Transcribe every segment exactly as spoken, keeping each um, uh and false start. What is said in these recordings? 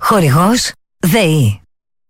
Χορηγός ΔΕΗ.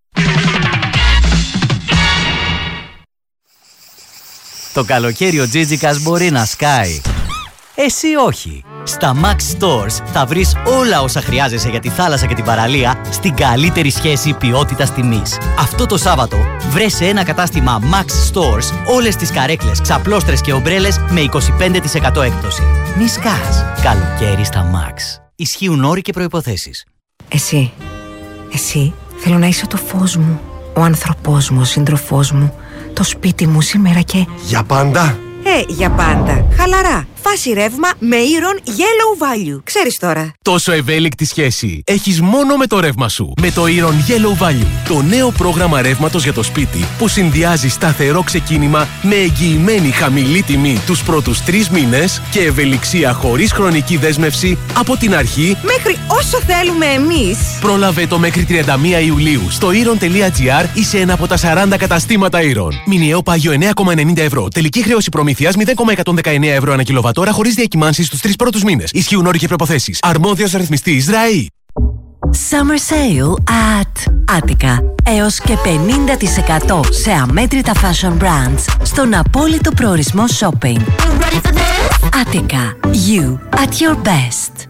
Το καλοκαίρι ο Τζίτζικας μπορεί να σκάει. Εσύ όχι. Στα Max Stores θα βρεις όλα όσα χρειάζεσαι για τη θάλασσα και την παραλία στην καλύτερη σχέση ποιότητας τιμής. Αυτό το Σάββατο βρες σε ένα κατάστημα Max Stores όλες τις καρέκλες, ξαπλώστρες και ομπρέλες με είκοσι πέντε τοις εκατό έκπτωση. Μη σκάς. Καλοκαίρι στα Max. Ισχύουν όροι και προϋποθέσεις. Εσύ, εσύ θέλω να είσαι το φως μου, ο άνθρωπός μου, ο σύντροφός μου, το σπίτι μου σήμερα και... Για πάντα. Ε, για πάντα. Χαλαρά. Φάση ρεύμα με Iron Yellow Value. Ξέρεις τώρα. Τόσο ευέλικτη σχέση έχεις μόνο με το ρεύμα σου. Με το Iron Yellow Value. Το νέο πρόγραμμα ρεύματος για το σπίτι που συνδυάζει σταθερό ξεκίνημα με εγγυημένη χαμηλή τιμή τους πρώτους τρεις μήνες και ευελιξία χωρίς χρονική δέσμευση από την αρχή μέχρι όσο θέλουμε εμείς. Πρόλαβε το μέχρι τριάντα μία Ιουλίου στο iron.gr ή σε ένα από τα σαράντα καταστήματα Iron. Μηνιαίο πάγιο εννέα κόμμα ενενήντα ευρώ. Τελική χρέωση προμήθειας μηδέν κόμμα εκατόν δεκαεννέα ευρώ ανά κιλοβατόρα χωρίς διακυμάνσεις στους τρεις πρώτους μήνες. Ισχύουν όροι και προϋποθέσεις. Αρμόδιος ρυθμιστής ΔΡΑΗ. Summer Sale at Attica. Έως και πενήντα τοις εκατό σε αμέτρητα fashion brands στον απόλυτο προορισμό shopping. Attica. You at your best.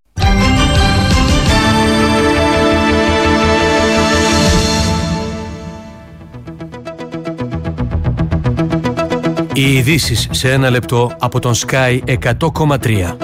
Οι ειδήσεις σε ένα λεπτό από τον Sky εκατό κόμμα τρία.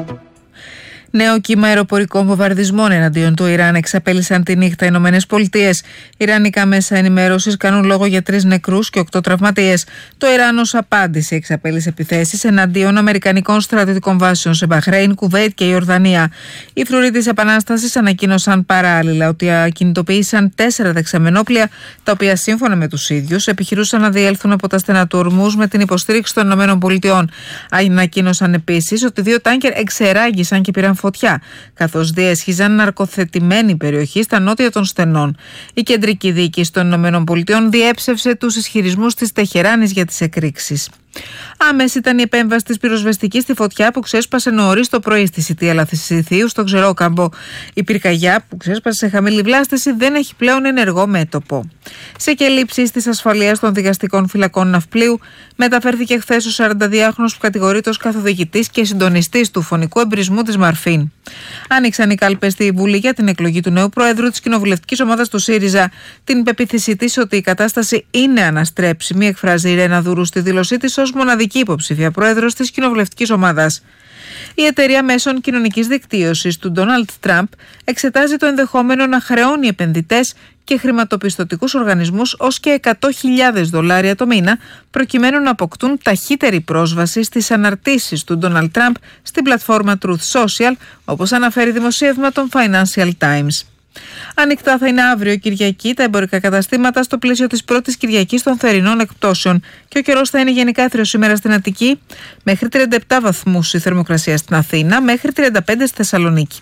Νέο κύμα αεροπορικών βομβαρδισμών εναντίον του Ιράν εξαπέλυσαν τη νύχτα οι Ηνωμένες Πολιτείες. Ιρανικά μέσα ενημέρωσης κάνουν λόγο για τρεις νεκρούς και οκτώ τραυματίες. Το Ιράν ως απάντηση εξαπέλυσε επιθέσεις εναντίον αμερικανικών στρατιωτικών βάσεων σε Μπαχρέιν, Κουβέιτ και Ιορδανία. Οι φρουροί της Επανάστασης ανακοίνωσαν παράλληλα ότι ακινητοποίησαν τέσσερα δεξαμενόπλια, τα οποία σύμφωνα με τους ίδιους επιχειρούσαν να διέλθουν από τα στενά του Ορμούζ με την υποστήριξη των Ηνωμένων Πολιτειών. Ανακοίνωσαν επίσης ότι δύο τάνκερ εξεράγησαν και πήραν φωτιά, καθώς διέσχιζαν ναρκοθετημένη περιοχή στα νότια των στενών. Η κεντρική διοίκηση των ΗΠΑ διέψευσε τους ισχυρισμούς της Τεχεράνης για τις εκρήξεις. Άμεση ήταν η επέμβαση της πυροσβεστικής στη φωτιά που ξέσπασε νωρίς το πρωί στη Σιτία Λαθησιθίου στο Ξερόκαμπο. Η πυρκαγιά που ξέσπασε σε χαμηλή βλάστηση δεν έχει πλέον ενεργό μέτωπο. Σε κελύψεις της ασφαλείας των δικαστικών φυλακών Ναυπλίου μεταφέρθηκε χθες ο σαρανταδυάχρονος που κατηγορείται ως καθοδηγητής και συντονιστής του φωνικού εμπρισμού της Μαρφίν. Άνοιξαν οι κάλπες στη Βουλή για την εκλογή του νέου Προέδρου της κοινοβουλευτικής ομάδας του ΣΥΡΙΖΑ. Την πεποίθησή της ότι η κατάσταση είναι αναστρέψιμη, εκφράζει η Ρένα Δούρου στη δήλωσή της ως μοναδική υποψήφια πρόεδρος της κοινοβουλευτικής ομάδας. Η εταιρεία μέσων κοινωνικής δικτύωσης του Ντόναλντ Τραμπ εξετάζει το ενδεχόμενο να χρεώνει επενδυτές και χρηματοπιστωτικούς οργανισμούς ως και εκατό χιλιάδες δολάρια το μήνα, προκειμένου να αποκτούν ταχύτερη πρόσβαση στις αναρτήσεις του Ντόναλντ Τραμπ στην πλατφόρμα Truth Social, όπως αναφέρει δημοσίευμα των Financial Times. Ανοιχτά θα είναι αύριο Κυριακή τα εμπορικά καταστήματα στο πλαίσιο της πρώτης Κυριακής των θερινών εκπτώσεων και ο καιρός θα είναι γενικά άθριος σήμερα στην Αττική, μέχρι τριάντα επτά βαθμούς η θερμοκρασία στην Αθήνα, μέχρι τριάντα πέντε στη Θεσσαλονίκη.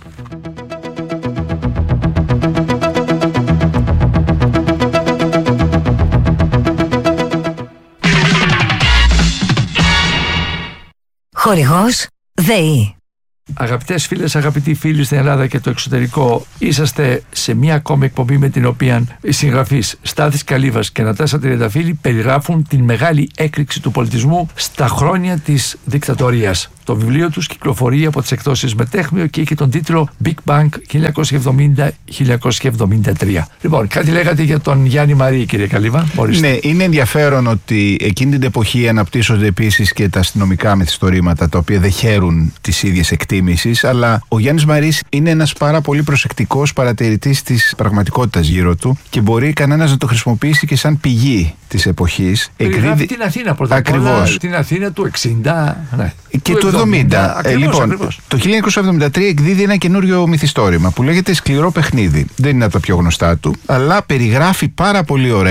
Χορηγός ΔΕΗ. Αγαπητές φίλες, αγαπητοί φίλοι στην Ελλάδα και το εξωτερικό, είσαστε σε μια ακόμη εκπομπή με την οποία οι συγγραφείς Στάθης Καλύβας και Νατάσα Τριανταφύλλη περιγράφουν την μεγάλη έκρηξη του πολιτισμού στα χρόνια της δικτατορίας. Το βιβλίο τους κυκλοφορεί από τις εκδόσεις Μετέχμιο και έχει τον τίτλο Big Bang χίλια εννιακόσια εβδομήντα με χίλια εννιακόσια εβδομήντα τρία. Λοιπόν, κάτι λέγατε για τον Γιάννη Μαρή, κύριε Καλύβα. Μπορείστε. Ναι, είναι ενδιαφέρον ότι εκείνη την εποχή αναπτύσσονται επίσης και τα αστυνομικά μυθιστορήματα, τα οποία δεν χαίρουν τις ίδιες εκτίμησης, αλλά ο Γιάννης Μαρής είναι ένας πάρα πολύ προσεκτικός παρατηρητής της πραγματικότητας γύρω του και μπορεί κανένας να το χρησιμοποιήσει και σαν πηγή της εποχής. Περιγράφει την Αθήνα πρώτα απ' όλα, την Αθήνα του εξήντα, ναι, και του εβδομήντα. Ακριβώς, ε, λοιπόν, ακριβώς. Το χίλια εννιακόσια εβδομήντα τρία εκδίδει ένα καινούριο μυθιστόρημα που λέγεται Σκληρό παιχνίδι. Δεν είναι από τα πιο γνωστά του, αλλά περιγράφει πάρα πολύ ωραία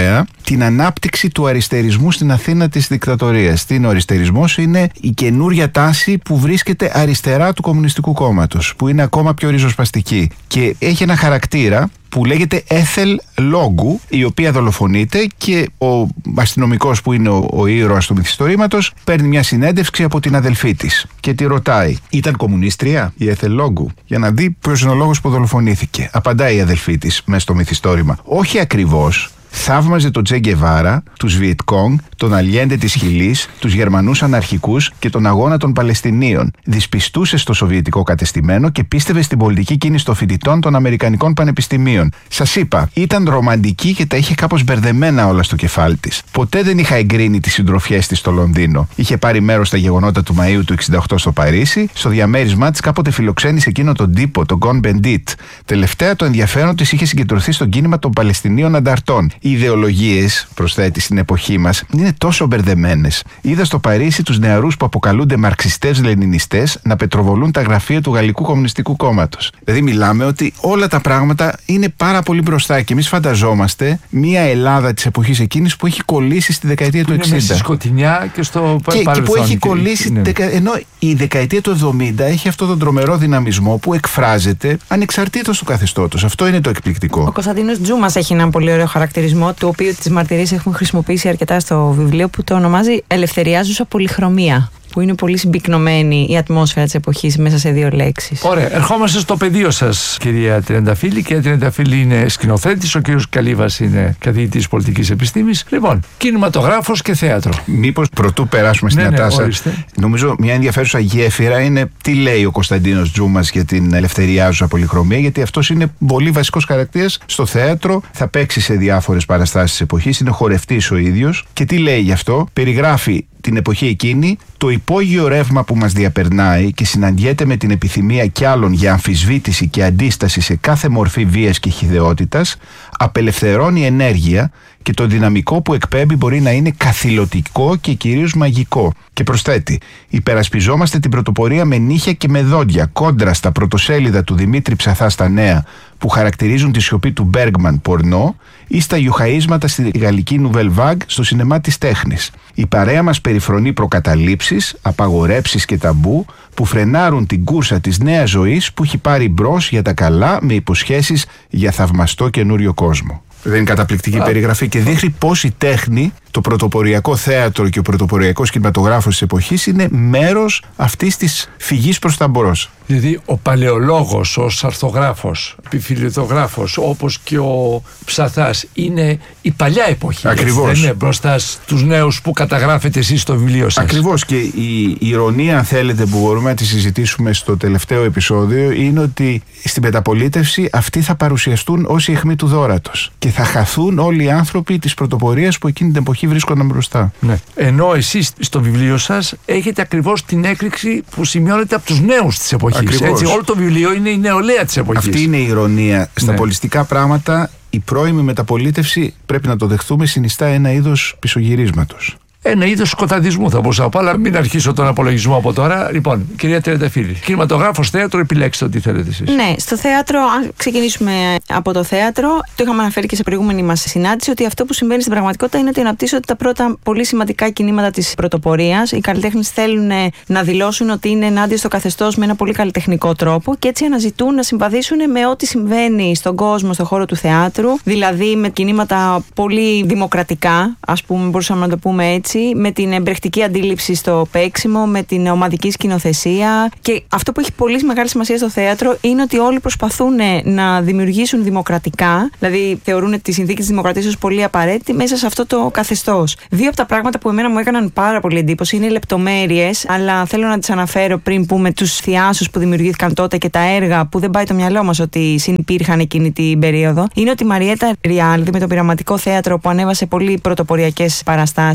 την ανάπτυξη του αριστερισμού στην Αθήνα της δικτατορίας. Τι είναι ο αριστερισμός? Είναι η καινούρια τάση που βρίσκεται αριστερά του Κομμουνιστικού Κόμματος, που είναι ακόμα πιο ριζοσπαστική και έχει ένα χαρακτήρα που λέγεται Έθελ Λόγκου, η οποία δολοφονείται, και ο αστυνομικός που είναι ο, ο ήρωας του μυθιστορήματος παίρνει μια συνέντευξη από την αδελφή της και τη ρωτάει: ήταν κομμουνίστρια η Έθελ Λόγκου? Για να δει ποιος είναι ο λόγος που δολοφονήθηκε. Απαντάει η αδελφή της μέσα στο μυθιστόρημα: όχι ακριβώς. Θαύμαζε τον Τσε Γκεβάρα, τους Βιετκόνγκ, τον Αλιέντε της Χιλής, τους Γερμανούς αναρχικούς και τον αγώνα των Παλαιστινίων. Δυσπιστούσε στο σοβιετικό κατεστημένο και πίστευε στην πολιτική κίνηση των φοιτητών των Αμερικανικών πανεπιστημίων. Σας είπα, ήταν ρομαντική και τα είχε κάπως μπερδεμένα όλα στο κεφάλι της. Ποτέ δεν είχα εγκρίνει τις συντροφιές της στο Λονδίνο. Είχε πάρει μέρος στα γεγονότα του Μαΐου του εξήντα οκτώ στο Παρίσι. Στο διαμέρισμά της κάποτε φιλοξένησε εκείνο τον τύπο, τον Γκον Μπεντίτ. Τελευταία το ενδιαφέρον της είχε συγκεντρωθεί στο κίνημα των Παλαιστινίων ανταρτών. Οι ιδεολογίες, προσθέτει, στην εποχή μας είναι τόσο μπερδεμένες. Είδα στο Παρίσι τους νεαρούς που αποκαλούνται μαρξιστές-λενινιστές να πετροβολούν τα γραφεία του Γαλλικού Κομμουνιστικού Κόμματος. Δηλαδή, μιλάμε ότι όλα τα πράγματα είναι πάρα πολύ μπροστά και εμείς φανταζόμαστε μια Ελλάδα της εποχής εκείνης που έχει κολλήσει στη δεκαετία του εξήντα. Είναι στη σκοτεινιά και στο παρελθόν. Και, και που έχει κολλήσει. Ναι. Δεκα... Ενώ η δεκαετία του εβδομήντα έχει αυτόν τον τρομερό δυναμισμό που εκφράζεται ανεξαρτήτως του καθεστώτος. Αυτό είναι το εκπληκτικό. Ο Κωνσταντίνος Τζούμας έχει έναν πολύ ωραίο χαρακτηρισμό, το οποίο τις μαρτυρίες έχουν χρησιμοποιήσει αρκετά στο βιβλίο, που το ονομάζει ελευθεριάζουσα πολυχρωμία, που είναι πολύ συμπυκνωμένη η ατμόσφαιρα της εποχής μέσα σε δύο λέξεις. Ωραία. Ερχόμαστε στο πεδίο σας, κυρία Τριανταφύλλη. Κυρία Τριανταφύλλη είναι σκηνοθέτης, ο κύριος Καλύβας είναι καθηγητής πολιτικής επιστήμης. Λοιπόν, κινηματογράφος και θέατρο. Μήπως πρωτού περάσουμε στην ναι, Ατάσα, ναι, νομίζω μια ενδιαφέρουσα γέφυρα είναι τι λέει ο Κωνσταντίνος Τζούμας για την ελευθεριάζουσα πολυχρωμία, γιατί αυτός είναι πολύ βασικός χαρακτήρας στο θέατρο. Θα παίξει σε διάφορες παραστάσεις της εποχής, είναι χορευτής ο ίδιος. Και τι λέει γι' αυτό? Περιγράφει την εποχή εκείνη το υπόγειο ρεύμα που μας διαπερνάει και συναντιέται με την επιθυμία κι άλλων για αμφισβήτηση και αντίσταση σε κάθε μορφή βίας και χυδαιότητας, απελευθερώνει ενέργεια και το δυναμικό που εκπέμπει μπορεί να είναι καθηλωτικό και κυρίως μαγικό. Και προσθέτει: υπερασπιζόμαστε την πρωτοπορία με νύχια και με δόντια, κόντρα στα πρωτοσέλιδα του Δημήτρη Ψαθά στα Νέα που χαρακτηρίζουν τη σιωπή του Μπέργκμαν πορνό ή στα γιουχαΐσματα στη γαλλική Nouvelle Vague στο σινεμά της τέχνης. Η παρέα μας περιφρονεί προκαταλήψεις, απαγορέψεις και ταμπού που φρενάρουν την κούρσα της νέας ζωής που έχει πάρει μπρος για τα καλά με υποσχέσεις για θαυμαστό καινούριο κόσμο. Δεν είναι καταπληκτική περιγραφή και δείχνει πώς η τέχνη, το πρωτοποριακό θέατρο και ο πρωτοποριακός κινηματογράφος της εποχής είναι μέρος αυτής της φυγής προς τα μπρος. Δηλαδή ο παλαιολόγος, ο σαρθογράφος, επιφυλιτογράφος, όπως και ο Ψαθάς, είναι η παλιά εποχή. Ακριβώς. Δεν είναι μπροστά στους νέους που καταγράφετε εσείς στο βιβλίο σας. Ακριβώς, και η ηρωνία, αν θέλετε, που μπορούμε να τη συζητήσουμε στο τελευταίο επεισόδιο είναι ότι στην μεταπολίτευση αυτοί θα παρουσιαστούν ως η αιχμή του δώρατος και θα χαθούν όλοι οι άνθρωποι της πρωτοπορίας που εκείνη την εποχή βρίσκονταν μπροστά. Ναι. Ενώ εσείς στο βιβλίο σας έχετε ακριβώς την έκρηξη που σημειώνεται από τους νέους της εποχής. Έτσι, όλο το βιβλίο είναι η νεολαία της εποχής. Αυτή είναι η ηρωνία. Στα ναι. πολιτιστικά πράγματα η πρώιμη μεταπολίτευση, πρέπει να το δεχτούμε, συνιστά ένα είδος πισωγυρίσματος. Ένα είδος σκοταδισμού θα μπορούσα να πω, αλλά μην αρχίσω τον απολογισμό από τώρα. Λοιπόν, κυρία Τριανταφύλλη, κινηματογράφος, θέατρο, επιλέξτε ό,τι θέλετε εσείς. Ναι, στο θέατρο, αν ξεκινήσουμε από το θέατρο, το είχαμε αναφέρει και σε προηγούμενη μας συνάντηση, ότι αυτό που συμβαίνει στην πραγματικότητα είναι ότι αναπτύσσονται τα πρώτα πολύ σημαντικά κινήματα της πρωτοπορίας. Οι καλλιτέχνες θέλουν να δηλώσουν ότι είναι ενάντια στο καθεστώς με ένα πολύ καλλιτεχνικό τρόπο και έτσι αναζητούν να συμβαδίσουν με ό,τι συμβαίνει στον κόσμο, στον χώρο του θεάτρου, δηλαδή με κινήματα πολύ δημοκρατικά, ας πούμε, μπορούσαμε να το πούμε έτσι. Με την εμπρεχτική αντίληψη στο παίξιμο, με την ομαδική σκηνοθεσία. Και αυτό που έχει πολύ μεγάλη σημασία στο θέατρο είναι ότι όλοι προσπαθούν να δημιουργήσουν δημοκρατικά, δηλαδή θεωρούν τη συνθήκη της δημοκρατίας ως πολύ απαραίτητη μέσα σε αυτό το καθεστώς. Δύο από τα πράγματα που εμένα μου έκαναν πάρα πολύ εντύπωση είναι οι λεπτομέρειες, αλλά θέλω να τις αναφέρω πριν πούμε τους θειάσους που δημιουργήθηκαν τότε και τα έργα που δεν πάει το μυαλό μας ότι συνυπήρχαν εκείνη την περίοδο. Είναι ότι η Μαριέτα Ριάλδη με το πειραματικό θέατρο που ανέβασε πολύ πρωτοποριακές παραστάσεις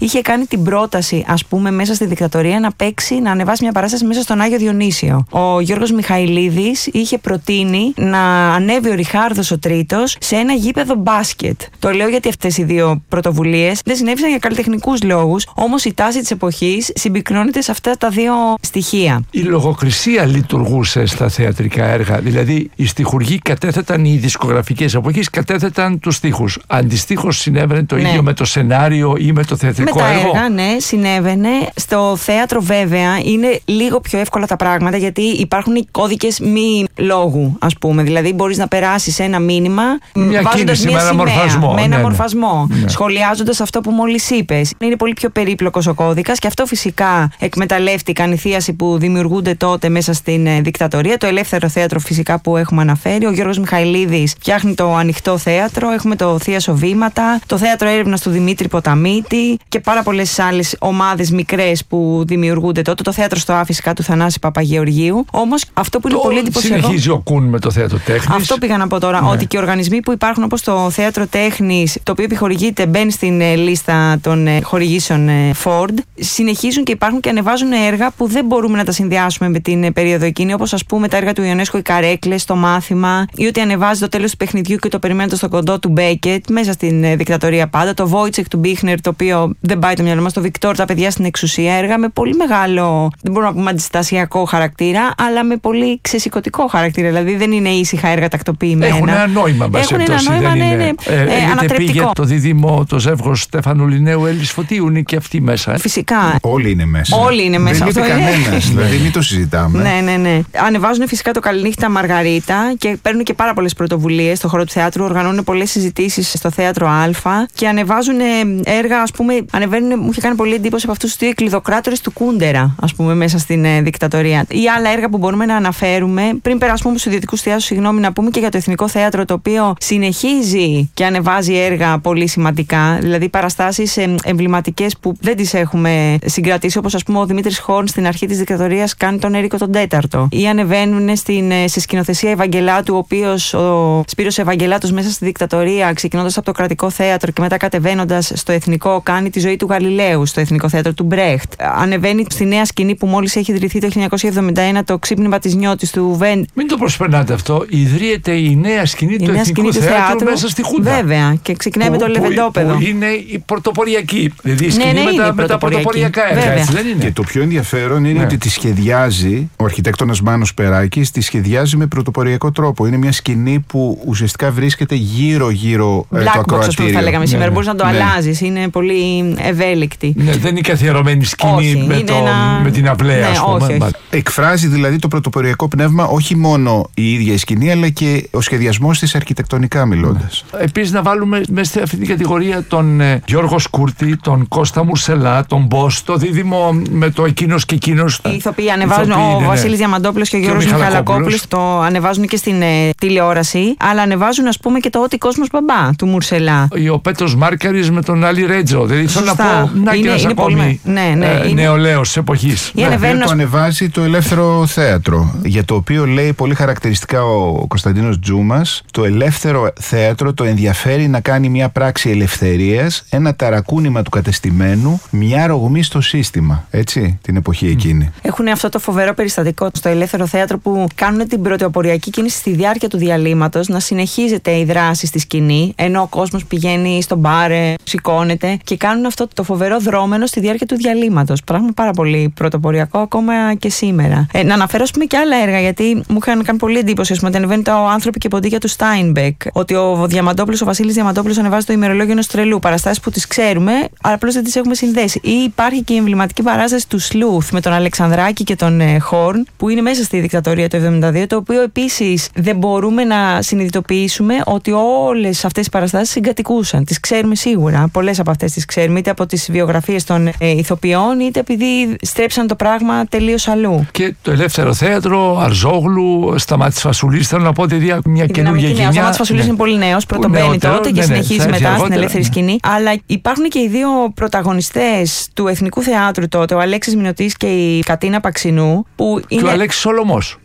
είχε κάνει την πρόταση, ας πούμε, μέσα στη δικτατορία να παίξει, να ανεβάσει μια παράσταση μέσα στον Άγιο Διονύσιο. Ο Γιώργος Μιχαηλίδης είχε προτείνει να ανέβει ο Ριχάρδος ο Τρίτος σε ένα γήπεδο μπάσκετ. Το λέω γιατί αυτές οι δύο πρωτοβουλίες δεν συνέβησαν για καλλιτεχνικούς λόγους, όμως η τάση της εποχής συμπυκνώνεται σε αυτά τα δύο στοιχεία. Η λογοκρισία λειτουργούσε στα θεατρικά έργα. Δηλαδή, οι στιχουργοί κατέθεταν, οι δισκογραφικές εποχές κατέθεταν τους στίχους. Αντιστοίχως συνέβαινε το ναι. ίδιο με το σενάριο ή με το θεατρικό έργο. Με τα έργο. έργα, ναι, συνέβαινε. Στο θέατρο, βέβαια, είναι λίγο πιο εύκολα τα πράγματα, γιατί υπάρχουν οι κώδικες μη λόγου, ας πούμε. Δηλαδή, μπορείς να περάσεις ένα μήνυμα βάζοντας μια σημαία, μορφασμό, με ένα ναι, μορφασμό, ναι. σχολιάζοντας αυτό που μόλις είπες. Είναι πολύ πιο περίπλοκος ο κώδικας και αυτό φυσικά εκμεταλλεύτηκαν οι θίασοι που δημιουργούνται τότε μέσα στην ε, δικτατορία. Το ελεύθερο θέατρο, φυσικά, που έχουμε αναφέρει. Ο Γιώργος Μιχαηλίδης φτιάχνει το ανοιχτό θέατρο. Έχουμε το Θίασο Βήματα, το θέατρο έρευνας του Δημήτρη Ποταμίτη και πάρα πολλές άλλες ομάδες μικρές που δημιουργούνται τότε. Το θέατρο στο Α, φυσικά, του Θανάση Παπαγεωργίου. Όμως αυτό που είναι το πολύ εντυπωσιακό. Συνεχίζει ο Κουν με το θέατρο τέχνης. Αυτό πήγα να πω τώρα. Ναι. Ότι και οι οργανισμοί που υπάρχουν, όπως το θέατρο τέχνης, το οποίο επιχορηγείται, μπαίνει στην ε, λίστα των ε, χορηγήσεων ε, Ford, συνεχίζουν και υπάρχουν και ανεβάζουν έργα που δεν μπορούμε να τα συνδυάσουμε με την ε, περίοδο εκείνη, όπως ας πούμε τα έργα του Ιονέσκο, οι Καρέκλες, το Μάθημα, ή ότι ανεβάζει το τέλος του παιχνιδιού και το περιμένετε στο κοντό του Μπέκετ, μέσα στην ε, δικτατορία πάντα, το Βόιτσεκ του Μπίχνερ, το οποίο δεν πάει το μυαλό μας, το Βικτόρ, τα παιδιά στην εξουσία, έργα με πολύ μεγάλο, δεν μπορούμε να πούμε αντιστασιακό χαρακτήρα, αλλά με πολύ ξεσηκωτικό χαρακτήρα. Δηλαδή δεν είναι ήσυχα έργα τακτοποιημένα. Έχουν ένα νόημα, μας Έχουν ένα νόημα, ναι, ναι, ε, ε, ανατρεπτικό. Το δίδυμο, το ζεύγος Στέφανου Λινέου, Έλλης Φωτίου είναι και αυτοί μέσα. Ε. Φυσικά. Όλοι είναι μέσα. Όλοι είναι μέσα. Δεν είναι κανένας, δηλαδή μην το συζητάμε. Ναι, ναι, ναι. Ανεβάζουν φυσικά το Καληνύχτα Μαργαρίτα και παίρνουν και πάρα πολλές πρωτοβουλίες στον χώρο του θεάτρου. Οργανώνουν πολλές συζητήσεις στο θέατρο Α και ανεβάζουν έργα, ας πούμε, ανεβαίνουν, μου είχε κάνει πολύ εντύπωση από αυτούς τους δύο κλειδοκράτορες του Κούντερα, ας πούμε, μέσα στην ε, δικτατορία. Ή άλλα έργα που μπορούμε να αναφέρουμε. Πριν περάσουμε στους ιδιωτικούς θεάτρους, συγγνώμη, να πούμε και για το Εθνικό Θέατρο, το οποίο συνεχίζει και ανεβάζει έργα πολύ σημαντικά. Δηλαδή παραστάσεις ε, εμβληματικές που δεν τις έχουμε συγκρατήσει, όπως ας πούμε ο Δημήτρης Χόρν στην αρχή της δικτατορίας κάνει τον Έρικο τον Τέταρτο. Ή ανεβαίνουν στην, σε σκηνοθεσία Ευαγγελάτου, ο οποίος ο Σπύρος Ευαγγελάτος μέσα στη δικτατορία, ξεκινώντας από το Κρατικό Θέατρο και μετά κατεβαίνοντας στο Εθνικό, κάνει τη ζωή του Γαλιλαίου στο Εθνικό Θέατρο του Μπρέχτ. Ανεβαίνει στη νέα σκηνή που μόλις έχει ιδρυθεί το χίλια εννιακόσια εβδομήντα ένα, το Ξύπνημα της Νιώτης του Βεν. Μην το προσπερνάτε αυτό. Ιδρύεται η νέα σκηνή η του νέα Εθνικού σκηνή Θεάτρου, θεάτρου μέσα στη Χούντα. Βέβαια, και ξεκινάει που, με το Λεβεντόπεδο. Που είναι η πρωτοποριακή. Δηλαδή η σκηνή ναι, ναι, με, τα, με τα πρωτοποριακά έργα. Έτσι, δεν είναι. Και το πιο ενδιαφέρον είναι ναι. ότι τη σχεδιάζει ο αρχιτέκτονας Μάνος Περάκης, τη σχεδιάζει με πρωτοποριακό τρόπο. Είναι μια σκηνή που ουσιαστικά βρίσκεται γύρω-γύρω ε, το ακροατήριο. Black box, θα λέγαμε σήμερα. Ναι, μπορείς να το ναι. αλλάζεις. Είναι πολύ ευέλικτη. Ναι, δεν είναι καθιερωμένη σκηνή όχι, με, το, ένα... με την απλαία, ναι, ας πούμε. Όχι, όχι. Εκφράζει δηλαδή το πρωτοποριακό πνεύμα όχι μόνο η ίδια η σκηνή, αλλά και ο σχεδιασμός της αρχιτεκτονικά μιλώντας. Ναι. Επίσης, να βάλουμε μέσα σε αυτή την κατηγορία τον ε, Γιώργο Σκούρτη, τον Κώστα Μουρσελά, τον Μπος, το δίδυμο με το εκείνος και εκείνος. Οι ηθοποιοί ανεβάζουν, ηθοποιοί, ο ναι, Βασίλης Διαμαντόπουλος και ο Γιώργος Μιχαλακόπουλος, το ανεβάζουν και στην ε, τηλεόραση, αλλά ανεβάζουν, ας πούμε, και το Ό,τι Κόσμος Μπαμπά του Μουρσελά. Ο Πέτρος Μάρκαρης με τον Άλλη Ρέτζο. Δηλαδή θέλω να πω, να και ένας ακόμη πολύ... ναι, ναι, ε, είναι... νεολαίος της εποχής. Ναι, ανεβαίνουν... Το ανεβάζει το Ελεύθερο Θέατρο, για το οποίο λέει πολύ χαρακτηριστικά ο Κωνσταντίνος Τζούμας, το Ελεύθερο Θέατρο το ενδιαφέρει να κάνει μια πράξη ελευθερίας, ένα ταρακούνημα του κατεστημένου, μια ρογμή στο σύστημα. Έτσι, την εποχή εκείνη. Έχουν αυτό το φοβερό περιστατικό στο Ελεύθερο Θέατρο που κάνουν την πρωτοποριακή κίνηση στη διάρκεια του διαλύματος, να συνεχίζεται η δράση στη σκηνή, ενώ ο κόσμος πηγαίνει στο μπαρ, σηκώνεται και κάνουν αυτό το φοβερό δρόμενο στη διάρκεια του διαλύματος. Πράγμα πάρα πολύ πρωτοποριακό ακόμα και σήμερα. Ε, να αναφέρω, ας πούμε, και άλλα έργα, γιατί μου είχαν κάνει πολύ εντύπωση, ας πούμε, ότι ανεβαίνει το Άνθρωποι και Ποντίκια του Στάινμπεκ, ότι ο Διαμαντόπουλος, ο Βασίλης Διαμαντόπουλος ανεβάζει το ημερολόγιο ενός τρελού. Παραστάσεις που τις ξέρουμε, αλλά απλώς δεν τις έχουμε συνδέσει. Ή υπάρχει και η εμβληματική παράσταση του Σλούθ με τον Αλεξανδράκη και τον ε, Χόρν, που είναι μέσα στη δικτατορία του εβδομήντα δύο, το οποίο επίσης δεν μπορούμε να συνειδητοποιήσουμε ότι όλες αυτές οι παραστάσεις συγκατοικούσαν. Τις ξέρουμε σίγουρα. Πολλές από αυτές τις ξέρουμε, είτε από τις βιογραφίες των ε, ηθοποιών, είτε επειδή στρέψαν το πράγμα τελείως αλλού. Και το Ελεύθερο Θέατρο, Αρζόγλου, Σταμάτης Φασουλής, θέλω να πω ότι δει μια καινούργια γενιά. Ο Σταμάτης Φασουλής ναι. είναι πολύ νέος, πρωτομπαίνει τότε και ναι, συνεχίζει ναι, μετά αργότερα, στην ελεύθερη ναι. σκηνή. Αλλά υπάρχουν και οι δύο πρωταγωνιστές του Εθνικού Θεάτρου τότε, ο Αλέξης Μινωτής και η Κατίνα Παξινού. Που και είναι... ο Αλέξης Σολωμός.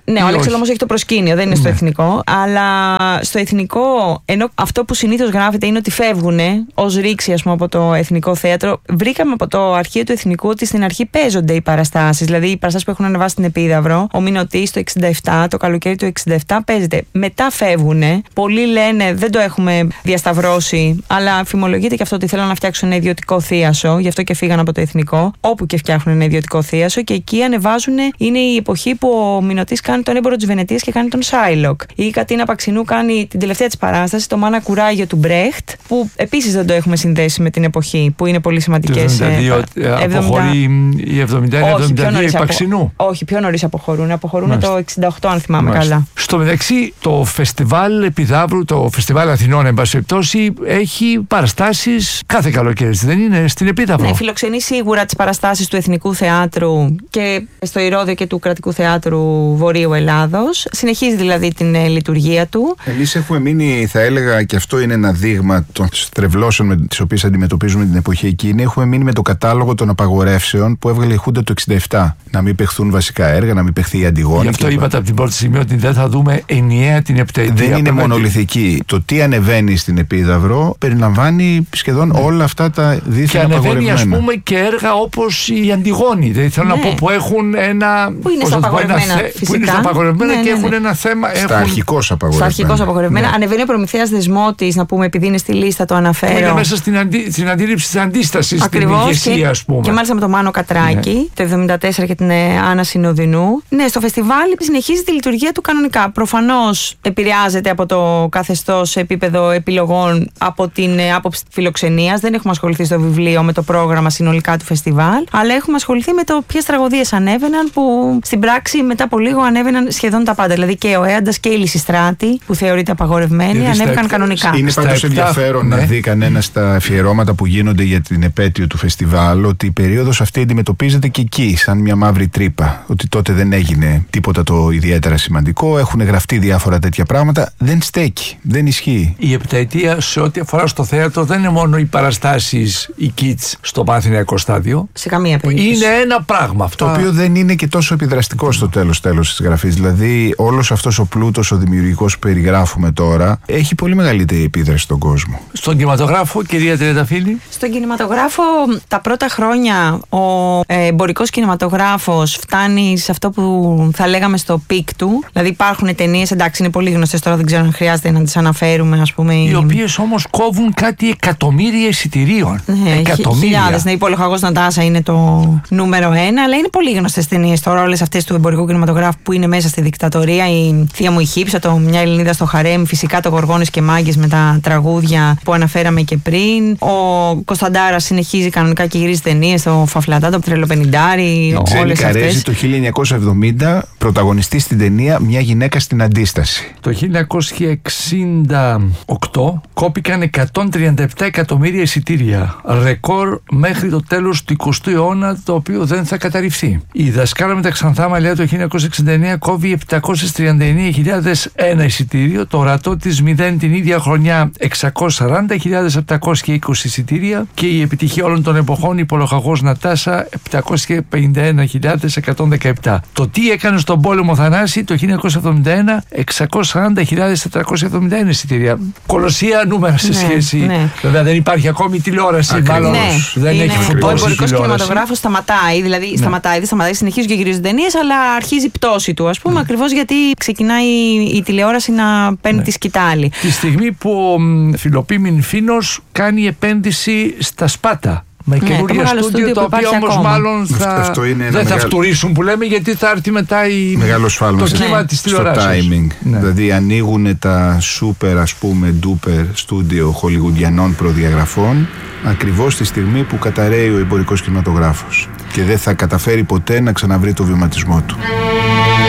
Ναι, ο Αλέξανδρος όμως έχει το προσκήνιο, δεν είναι στο Ναι. εθνικό. Αλλά στο εθνικό, ενώ αυτό που συνήθως γράφεται είναι ότι φεύγουν ως ρήξη, ας πούμε, από το εθνικό θέατρο, βρήκαμε από το αρχείο του εθνικού ότι στην αρχή παίζονται οι παραστάσεις. Δηλαδή οι παραστάσεις που έχουν ανεβάσει στην Επίδαυρο, ο Μηνωτής το εξήντα επτά, το καλοκαίρι του εξήντα επτά παίζεται. Μετά φεύγουν. Πολλοί λένε δεν το έχουμε διασταυρώσει, αλλά αφημολογείται και αυτό ότι θέλουν να φτιάξουν ένα ιδιωτικό θίασο, γι' αυτό και φύγαν από το εθνικό, όπου και φτιάχνουν ένα ιδιωτικό θίασο, και εκεί ανεβάζουν. Είναι η εποχή που ο Μηνωτής κάνει τον έμπορο της Βενετίας και κάνει τον Σάιλοκ. Η Κατίνα Παξινού κάνει την τελευταία της παράσταση, το Μάνα Κουράγιο του Μπρέχτ, που επίσης δεν το έχουμε συνδέσει με την εποχή, που είναι πολύ σημαντικές. Το εβδομήντα δύο, αποχωρεί η εβδομήντα ένα εβδομήντα δύο η Παξινού. Όχι, πιο νωρίς αποχωρούν. Αποχωρούν Μάλιστα. το εξήντα οκτώ, αν θυμάμαι Μάλιστα. καλά. Στο μεταξύ, το φεστιβάλ Επιδαύρου, το φεστιβάλ Αθηνών, εν πάση περιπτώσει, έχει παραστάσεις κάθε καλοκαίρι, δεν είναι, στην Επίδαυρο. Ναι, φιλοξενεί σίγουρα τις παραστάσεις του Εθνικού Θεάτρου και στο Ηρώδειο και του Κρατικού Θεάτρου Βορείου Ελλάδος. Συνεχίζει δηλαδή την ε, λειτουργία του. Εμείς έχουμε μείνει, θα έλεγα, και αυτό είναι ένα δείγμα των στρεβλώσεων με τις οποίες αντιμετωπίζουμε την εποχή εκείνη. Έχουμε μείνει με το κατάλογο των απαγορεύσεων που έβγαλε η Χούντα το εξήντα επτά. Να μην παιχθούν βασικά έργα, να μην παιχθεί η Αντιγόνη. Γι' αυτό είπατε από την πρώτη στιγμή ότι δεν θα δούμε ενιαία την επταετία. Δεν είναι Πρέπει- μονολυθική. Το τι ανεβαίνει στην Επίδαυρο περιλαμβάνει σχεδόν όλα αυτά τα Και δίθεν ανεβαίνει, απαγορευμένα. ας πούμε, και έργα όπως η Αντιγόνη. Δηλαδή θέλω Ναι. να πω που έχουν ένα. Που είναι πώς στα να το πω, ένα απαγορευμένα, θε- Που φυσικά. είναι στα απαγορευμένα Ναι, και ναι, ναι. έχουν ένα θέμα. Στα έχουν... αρχικώς Στα απαγορευμένα. αρχικώς απαγορευμένα. Ναι. Ανεβαίνει ο Προμηθέας Δεσμότης, να πούμε, επειδή είναι στη λίστα, το αναφέρω. Είναι μέσα στην, αντί... στην αντίληψη της αντίστασης, στην Ακριβώς, ηγεσία, και, ας πούμε. και μάλιστα με τον Μάνο Κατράκη, Ναι. το εβδομήντα τέσσερα και την ε, Άννα Συνοδεινού. Ναι, στο φεστιβάλ συνεχίζει τη λειτουργία του κανονικά. Προφανώς επηρεάζεται από το καθεστώς σε επίπεδο επιλογών από την ε, άποψη φιλοξενίας. Δεν έχουμε ασχοληθεί στο βιβλίο με το πρόγραμμα συνολικά του φεστιβάλ, αλλά έχουμε ασχοληθεί με το ποιες τραγωδίες ανέβαιναν, που στην πράξη μετά από λίγο ανέβαιναν σχεδόν τα πάντα. Δηλαδή και ο Έαντας και η Λυσιστράτη, που θεωρείται απαγορευμένη, Γιατί στα ανέβηκαν επτά- κανονικά. Είναι Στα πάντως επτά, ενδιαφέρον ναι. να δει κανένα στα αφιερώματα που γίνονται για την επέτειο του φεστιβάλ ότι η περίοδος αυτή αντιμετωπίζεται και εκεί σαν μια μαύρη τρύπα. Ότι τότε δεν έγινε τίποτα το ιδιαίτερα σημαντικό, έχουν γραφτεί διάφορα τέτοια πράγματα. Δεν στέκει, δεν ισχύει. Η επταετία σε ό,τι αφορά στο θέατρο δεν είναι μόνο οι παραστάσεις, οι kids στο Παναθηναϊκό Στάδιο. Σε καμία περίπτωση. Είναι ένα πράγμα αυτό. Το οποίο δεν είναι και τόσο επιδραστικό στο τέλος τέλος της γραφής. Δηλαδή, όλος αυτός ο πλούτος, ο δημιουργικός που περιγράφουμε τώρα, έχει πολύ μεγαλύτερη επίδραση στον κόσμο. Στον κινηματογράφο, κυρία Τριανταφύλλη. Στον κινηματογράφο, τα πρώτα χρόνια ο ε, εμπορικός κινηματογράφος φτάνει σε αυτό που θα λέγαμε στο πικ του. Δηλαδή υπάρχουν ταινίες, εντάξει, είναι πολύ γνωστές τώρα, δεν ξέρω αν χρειάζεται να τις αναφέρουμε, ας πούμε. Οι οποίες όμως κόβουν κάτι εκατομμύρια εισιτηρίων. Ναι, εκατομμύρια. χιλιάδες. Ναι, η Πολοχαγός Νατάσα είναι το νούμερο ένα, αλλά είναι πολύ γνωστές ταινίες τώρα, όλες αυτές του εμπορικού κινηματογράφου που είναι μέσα στη δικτατορία. Η Θεία μου η Χύψα, το Μια Ελληνίδα στο Χαρέμ, φυσικά το Γοργόνες και Μάγκες με τα τραγούδια που αναφέραμε και πριν. Ο Κωνσταντάρας συνεχίζει κανονικά και γυρίζει ταινίες, το Φαφλατά, το Τρελοπενιντάρι, Η Τζένι όλες Καρέζη αυτές. το χίλια εννιακόσια εβδομήντα πρωταγωνιστεί στην ταινία Μια γυναίκα στην αντίσταση. Το χίλια εννιακόσια εξήντα οκτώ κόπηκαν εκατόν τριάντα επτά εκατομμύρια εισιτήρια. Ρεκόρ μέχρι το τέλος του εικοστού αιώνα, το οποίο δεν θα καταρριφθεί. Η Δασκάλα με τα Ξανθά Μαλλιά το χίλια εννιακόσια εξήντα εννέα κόβει επτακόσιες τριάντα εννέα χιλιάδες ένα εισιτήριο. Το ορατό της μηδέν την ίδια χρονιά εξακόσιες σαράντα χιλιάδες επτακόσια είκοσι εισιτήρια. Και η επιτυχία όλων των εποχών, η Πολοχαγός Νατάσα, επτακόσιες πενήντα ένα χιλιάδες εκατόν δεκαεπτά. Το τι έκανε στον πόλεμο Θανάση το χίλια εννιακόσια εβδομήντα ένα, εξακόσιες σαράντα χιλιάδες τετρακόσια εβδομήντα ένα εισιτήρια. Κολοσσία νούμερα σε Ναι, σχέση. ναι. Βέβαια δεν υπάρχει ακόμη τηλεόραση. Ακριβώς. Μάλλον Ναι, δεν είναι- έχει ο φουντώσει εμπορικός τηλεόραση. κινηματογράφος σταματάει, δηλαδή σταματάει, δεν σταματάει, συνεχίζουν και γυρίζουν ταινίες, αλλά αρχίζει η πτώση του, ας πούμε, Ναι. ακριβώς γιατί ξεκινάει η τηλεόραση να παίρνει τη σκητάλη. Τη στιγμή που ο μ, Φιλοπίμην Φίνος κάνει επένδυση στα Σπάτα. Με Ναι, το καινούργια μεγάλο στούντιο, στούντιο τα που οποία υπάρχει όμως ακόμα. μάλλον θα, Αυτό- αυτό είναι ένα δεν θα μεγάλο- φτουρήσουν που λέμε, γιατί θα έρθει μετά η, Μεγάλο σφάλμα το σε- κύμα Ναι. της στο τηλεοράσης. timing. Ναι. Δηλαδή ανοίγουν τα super, ας πούμε, duper στούντιο χολιγουντιανών προδιαγραφών ακριβώς τη στιγμή που καταραίει ο εμπορικός κινηματογράφος και δεν θα καταφέρει ποτέ να ξαναβρει το βηματισμό του.